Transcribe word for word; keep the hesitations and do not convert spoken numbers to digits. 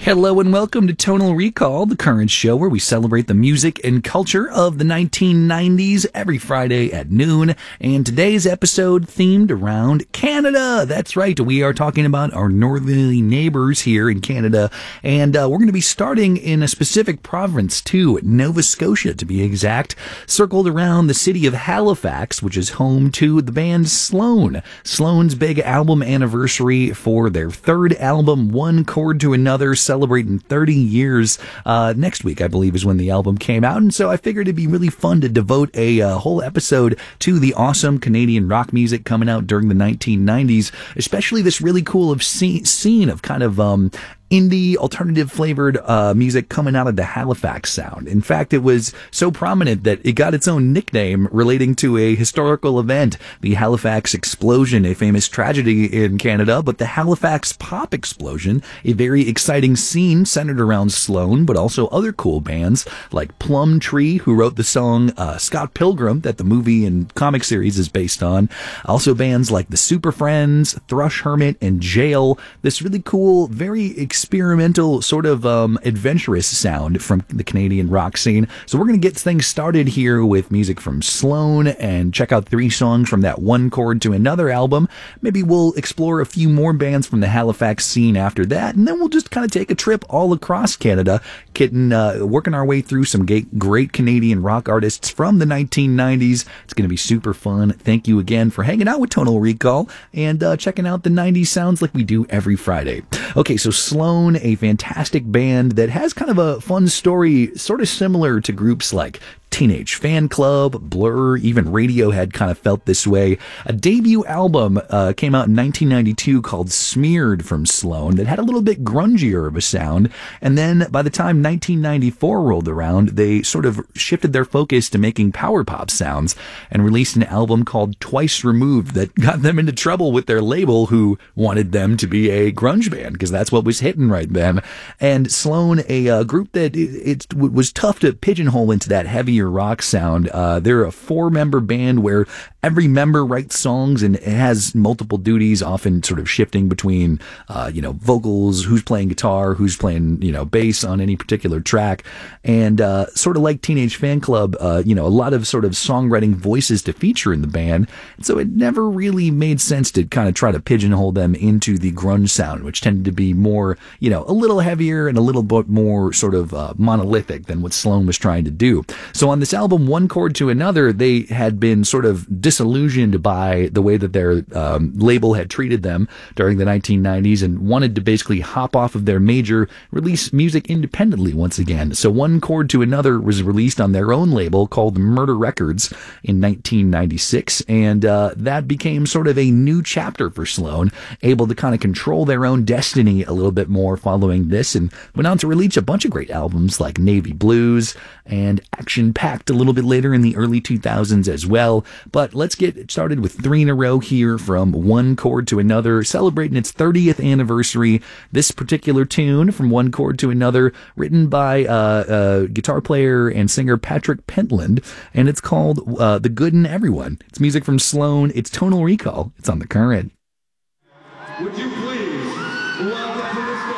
Hello and welcome to Tonal Recall, the current show where we celebrate the music and culture of the nineteen nineties every Friday at noon. And today's episode themed around Canada. That's right, we are talking about our northerly neighbors here in Canada. And uh, we're going to be starting in a specific province too, Nova Scotia to be exact, circled around the city of Halifax, which is home to the band Sloan. Sloan's big album anniversary for their third album, One Chord to Another, celebrating thirty years uh, next week, I believe, is when the album came out. And so I figured it'd be really fun to devote a uh, whole episode to the awesome Canadian rock music coming out during the nineteen nineties, especially this really cool of scene, scene of kind of um, indie alternative flavored uh, music coming out of the Halifax sound. In fact, it was so prominent that it got its own nickname relating to a historical event, the Halifax Explosion, a famous tragedy in Canada, but the Halifax Pop Explosion, a very exciting scene centered around Sloan, but also other cool bands like Plum Tree, who wrote the song uh, Scott Pilgrim that the movie and comic series is based on. Also bands like the Super Friends, Thrush Hermit, and Jail. This really cool, very exciting experimental, sort of um, adventurous sound from the Canadian rock scene. So we're going to get things started here with music from Sloan and check out three songs from that One Chord to Another album. Maybe we'll explore a few more bands from the Halifax scene after that, and then we'll just kind of take a trip all across Canada, getting, uh, working our way through some great Canadian rock artists from the nineteen nineties. It's going to be super fun. Thank you again for hanging out with Tonal Recall and uh, checking out the nineties sounds like we do every Friday. Okay, so Sloan, a fantastic band that has kind of a fun story, sort of similar to groups like Teenage Fan Club, Blur, even Radiohead kind of felt this way. A debut album uh, came out in nineteen ninety-two called Smeared from Sloan that had a little bit grungier of a sound. And then by the time nineteen ninety-four rolled around, they sort of shifted their focus to making power pop sounds and released an album called Twice Removed that got them into trouble with their label, who wanted them to be a grunge band because that's what was hitting right then. And Sloan, a uh, group that it, it was tough to pigeonhole into that heavier rock sound. Uh, they're a four-member band where every member writes songs and it has multiple duties, often sort of shifting between, uh, you know, vocals, who's playing guitar, who's playing, you know, bass on any particular track. And uh, sort of like Teenage Fan Club, uh, you know, a lot of sort of songwriting voices to feature in the band. And so it never really made sense to kind of try to pigeonhole them into the grunge sound, which tended to be more, you know, a little heavier and a little bit more sort of uh, monolithic than what Sloan was trying to do. So on this album, One Chord to Another, they had been sort of disillusioned by the way that their um, label had treated them during the nineteen nineties and wanted to basically hop off of their major, release music independently once again. So One Chord to Another was released on their own label called Murder Records in nineteen ninety-six, and uh, that became sort of a new chapter for Sloan, able to kind of control their own destiny a little bit more following this, and went on to release a bunch of great albums like Navy Blues and Action Packed a little bit later in the early two thousands as well. But let's get started with three in a row here from One Chord to Another, celebrating its thirtieth anniversary. This particular tune from One Chord to Another, written by uh, uh, guitar player and singer Patrick Pentland, and it's called uh, The Good in Everyone. It's music from Sloan. It's Tonal Recall. It's on The Current.